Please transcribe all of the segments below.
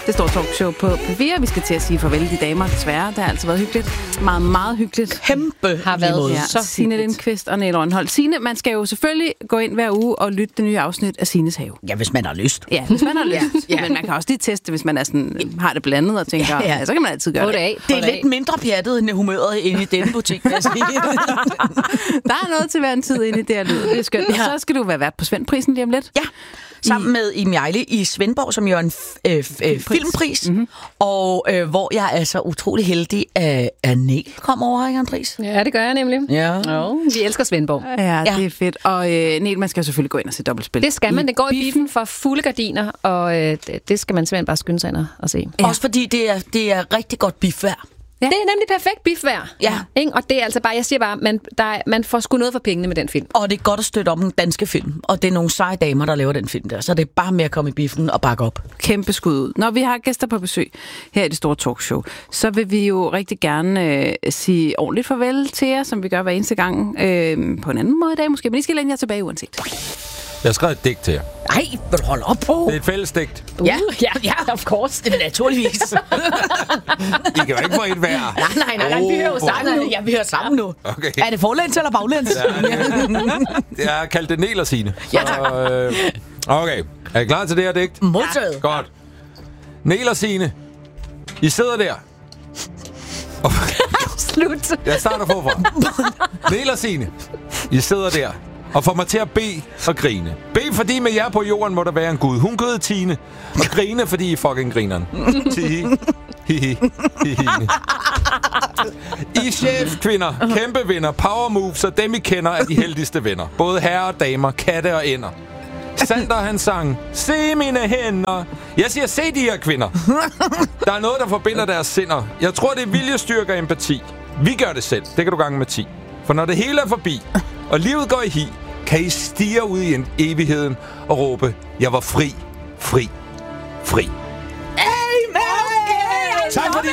Det står talkshow på P4. Vi skal til at sige farvel til de damer, desværre. Det har altid været hyggeligt. Meget, meget hyggeligt. Kæmpe har været så Signe Lindqvist og Niels Rønholt. Signe, man skal jo selvfølgelig gå ind hver uge og lytte det nye afsnit af Signes Have. Ja, hvis man har lyst. Ja, hvis man har lyst. Men man kan også lige teste, hvis man er sådan, har det blandet og tænker, ja, så kan man altid gøre det. Det er lidt mindre pjattet end humøret inde i denne butik, vil jeg sige. Der er noget til hver en tid inde i det her lyd. Det er skønt. Og så skal du være vært på Svendprisen lige om lidt. Ja. Sammen med Iben Hjejle i Svendborg, som jo er en filmpris, og hvor jeg er så utrolig heldig, at Niel kom over, ikke en pris? Ja, det gør jeg nemlig. Ja. Vi elsker Svendborg. Ja, det er fedt. Og Niel, man skal selvfølgelig gå ind og se dobbeltspil. Det skal man. Det går i biffen for fulde gardiner, og det skal man simpelthen bare skynde sig ind og se. Ja. Også fordi det er rigtig godt bifvær. Ja. Det er nemlig perfekt bifvær. Ja. Ikke? Og det er altså bare, jeg siger bare, man får sgu noget for pengene med den film. Og det er godt at støtte op den danske film. Og det er nogle seje damer, der laver den film der. Så det er bare med at komme i biffen og bakke op. Kæmpe skud ud. Når vi har gæster på besøg her i det store talkshow, så vil vi jo rigtig gerne sige ordentligt farvel til jer, som vi gør hver eneste gang. På en anden måde i dag måske, men I skal læne jer tilbage uanset. Jeg har skrevet et digt til jer. Ej, vil du holde op på? Det er et fælles digt. Ja, of course. Det er naturligvis. I kan jo ikke få et hver. Nej, vi hører jo sammen nu. Ja, vi hører sammen nu. Okay. Er det forlæns eller baglæns? Jeg har kaldt det Niel og Signe. Ja, tak. Okay, er I klar til det her digt? Modtaget. Godt. Niel og Signe, I sidder der. Slut. Jeg starter forfra. Niel og Signe, I sidder der og får mig til at bede og grine. Bed, fordi med jer på jorden må der være en Gud. Hun gød Tine. Og grine, fordi I fucking grineren. Tihi. Hihi. Hihine. I chefkvinder, kæmpe vinder, power moves og dem I kender er de heldigste venner. Både herrer og damer, katte og ender. Sander han sang, se mine hænder. Jeg siger, se de her kvinder. Der er noget, der forbinder deres sinder. Jeg tror, det er viljestyrke og empati. Vi gør det selv. Det kan du gange med 10. For når det hele er forbi, og livet går i hi, kan I stige ud i evigheden og råbe, jeg var fri, fri, fri. Amen! Tak fordi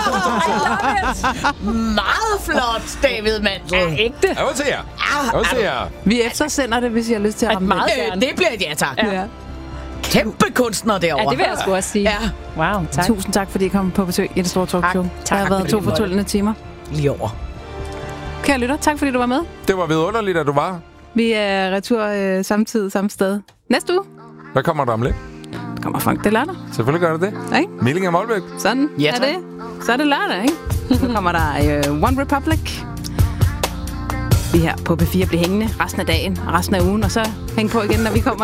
Meget flot, David Mandel. Ægte. Jeg var til jer. Jeg var til jer. Vi eftersender det, hvis I har lyst til at ramme meget det. gerne. Det bliver et ja, tak. Ja. Kæmpe kunstner derovre. Ja, det vil jeg sgu også sige. Ja. Wow, tak. Tusind tak, fordi I kom på besøg i det store talkshow. Tak. Det har været 2 fortryllende timer. Lige over. Kære lytter, tak fordi du var med. Det var vidunderligt, at du var. Vi er retur samtidig, samme sted. Næste uge Hvad kommer der om lidt? kommer Frank det lørdag. Selvfølgelig gør det det. Ikke? Milling af Målbæk. Sådan Ja, er tak. det. Så er det lørdag, ikke? Nu kommer der One Republic. Vi her på P4 bliver hængende resten af dagen og resten af ugen, og så hæng på igen, når vi kommer